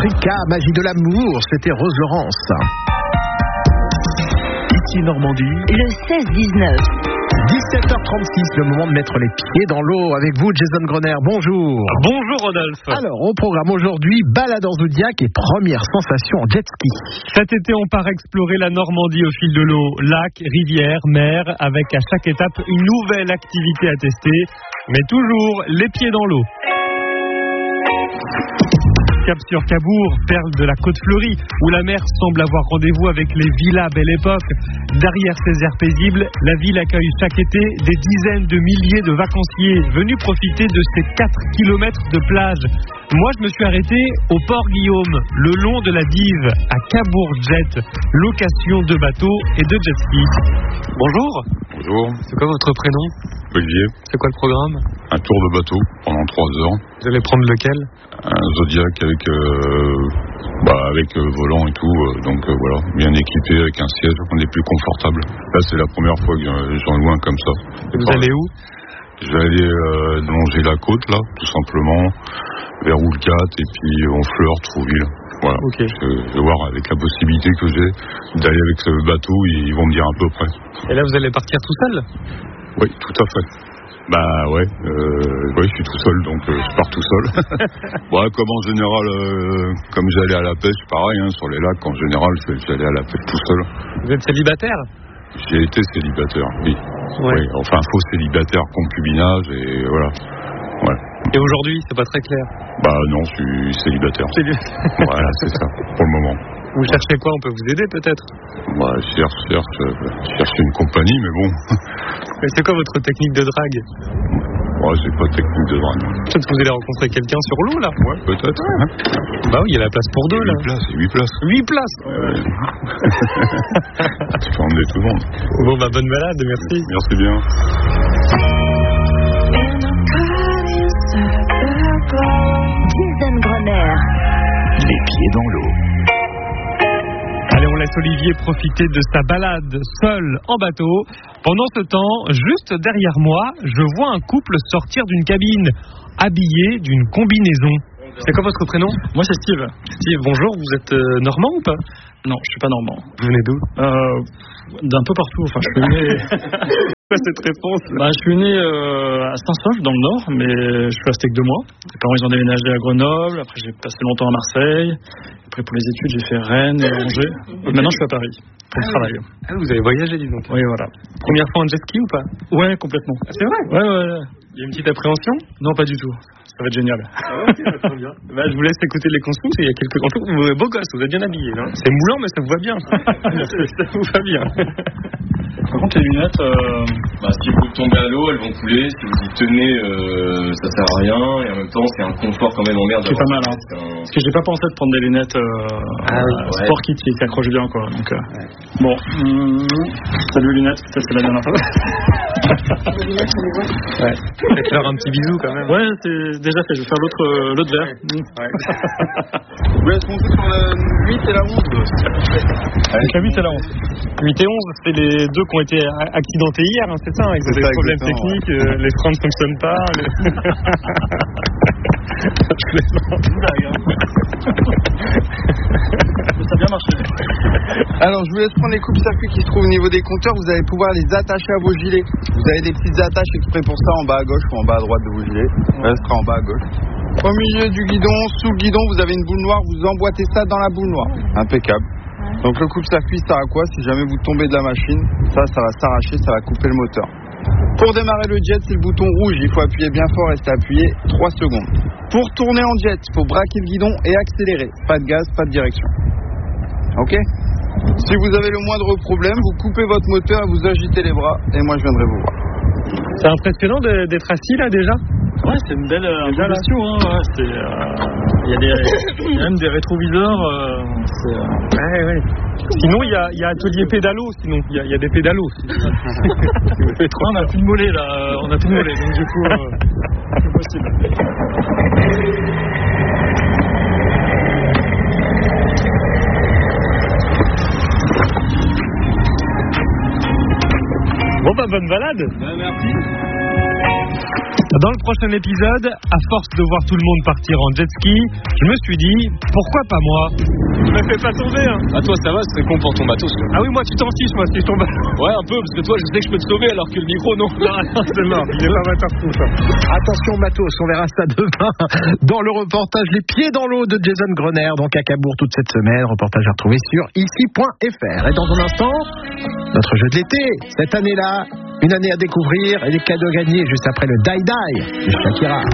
Africa, magie de l'amour, c'était Rose Laurence. Ici Normandie. Le 16-19. 17h36, le moment de mettre les pieds dans l'eau avec vous, Jason Grenier. Bonjour. Bonjour Rodolphe. Alors, au programme aujourd'hui, balade en Zodiac et première sensation en jet ski. Cet été, on part explorer la Normandie au fil de l'eau. Lacs, rivières, mer, avec à chaque étape une nouvelle activité à tester, mais toujours les pieds dans l'eau. Cap sur Cabourg, perle de la côte fleurie, où la mer semble avoir rendez-vous avec les villas Belle Époque. Derrière ces airs paisibles, la ville accueille chaque été des dizaines de milliers de vacanciers venus profiter de ces 4 km de plage. Moi, je me suis arrêté au Port Guillaume, le long de la Dive, à Cabourg Jet, location de bateaux et de jet ski. Bonjour. Bonjour. C'est quoi votre prénom ? Olivier. C'est quoi le programme ? Un tour de bateau pendant 3 heures. Vous allez prendre lequel ? Un Zodiac avec volant et tout, donc voilà, bien équipé avec un siège, on est plus confortable. Là, c'est la première fois que j'en loue un comme ça. Et vous allez où ? Je vais aller longer la côte, là, tout simplement, vers Oulcat, et puis Honfleur, Trouville. Voilà. Okay. Je vais voir avec la possibilité que j'ai d'aller avec ce bateau, ils vont me dire à peu près. Et là, vous allez partir tout seul ? Oui, tout à fait. Oui, je suis tout seul, donc je pars tout seul. Comme en général, comme j'allais à la pêche, pareil, sur les lacs, en général, j'allais à la pêche tout seul. Vous êtes célibataire ? J'ai été célibataire, oui. Ouais. Oui, enfin, faux célibataire, concubinage, et voilà. Ouais. Et aujourd'hui, c'est pas très clair ? Non, je suis célibataire. Voilà, c'est ça, pour le moment. Vous cherchez quoi ? On peut vous aider peut-être ? Je cherche une compagnie, mais bon. Mais c'est quoi votre technique de drague ? J'ai pas de technique de drague. Peut-être que vous allez rencontrer quelqu'un sur l'eau là ? Ouais, peut-être. Hein. Oui, il y a la place pour 2 là. 8 places. 8 places. Je peux emmener tout le monde. Bon, bonne balade, merci. Merci bien. Jason Grenier. Les pieds dans l'eau. Allez, on laisse Olivier profiter de sa balade seul en bateau. Pendant ce temps, juste derrière moi, je vois un couple sortir d'une cabine, habillé d'une combinaison. C'est quoi votre prénom ? Moi, c'est Steve. Steve, bonjour, vous êtes normand ou pas ? Non, je suis pas normand. Vous venez d'où ? D'un peu partout. Enfin, je suis né. Quoi cette réponse ? Je suis né à Saint-Saulve, dans le Nord, mais je suis resté que 2 mois. Mes parents, ils ont déménagé à Grenoble. Après, j'ai passé longtemps à Marseille. Après, pour les études, j'ai fait Rennes et Angers. Et maintenant, je suis à Paris pour le travail. Ah, vous avez voyagé, dis donc. Oui, voilà. Première fois en jet ski ou pas ? Ouais, complètement. Ah, c'est vrai ? Ouais. Il y a une petite appréhension ? Non, pas du tout. Ça va être génial. Ok, très bien. Je vous laisse écouter les consignes. Il y a quelques contours. Vous êtes beau gosse, vous êtes bien habillé. Hein. C'est moulant, mais ça vous va bien. Ça vous va bien. Par contre, les lunettes... Si vous tombez à l'eau, elles vont couler. Si vous y tenez, ça sert à rien. Et en même temps, c'est un confort quand même en mer. C'est pas mal, hein. Parce que j'ai pas pensé de prendre des lunettes sport kit qui s'accrochent bien, quoi. Donc, bon. Salut les lunettes, peut-être c'est la dernière fois. Ouais. Faites-leur un petit bisou quand même. Ouais, c'est déjà fait. Je vais faire l'autre verre. Ouais. Je vous laisse monter sur la 8 et la 11. Avec la 8 et la 11. 8 et 11, c'est les 2 qui ont été accidentés hier, hein, c'est ça, avec des problèmes techniques, les freins ne fonctionnent pas. Ça a bien marché. Alors je vous laisse prendre les coupes-circuits qui se trouvent au niveau des compteurs. Vous allez pouvoir les attacher à vos gilets. Vous avez des petites attaches exprès pour ça en bas à gauche ou en bas à droite de vos gilets. Là, ce sera en bas à gauche. Au milieu du guidon, sous le guidon, vous avez une boule noire. Vous emboîtez ça dans la boule noire. Impeccable. Donc le coupe-circuit sert à quoi? Si jamais vous tombez de la machine, ça va s'arracher, ça va couper le moteur. Pour démarrer le jet, c'est le bouton rouge. Il faut appuyer bien fort, rester appuyé 3 secondes. Pour tourner en jet, il faut braquer le guidon et accélérer. Pas de gaz, pas de direction. Ok? Si vous avez le moindre problème, vous coupez votre moteur et vous agitez les bras et moi je viendrai vous voir. C'est impressionnant d'être assis là déjà. Ouais, c'est une belle évolution. Hein. Ouais, il y a même des rétroviseurs. Ouais. Sinon, il y a atelier pédalo. Sinon, il y a des pédalos. On n'a plus de mollet là. On a plus de mollet, donc du coup, c'est possible. Bon, bonne balade. Merci. Dans le prochain épisode, à force de voir tout le monde partir en jet ski, je me suis dit, pourquoi pas moi? Tu m'as fait pas tomber, hein. Ah, toi, ça va, c'est con pour ton matos, quoi. Ah oui, moi tu t'en fiches, moi, si je tombe. Ouais, un peu, parce que toi, je sais que je peux te sauver, alors que le micro, non. Non, c'est mort, il est pas waterproof, ça. Attention matos, on verra ça demain dans le reportage Les Pieds dans l'eau de Jason Grener, donc à Cabourg toute cette semaine. Reportage à retrouver sur ici.fr. Et dans un instant, notre jeu de l'été, cette année-là, une année à découvrir et des cadeaux gagnés juste après le Die Die de Shakira.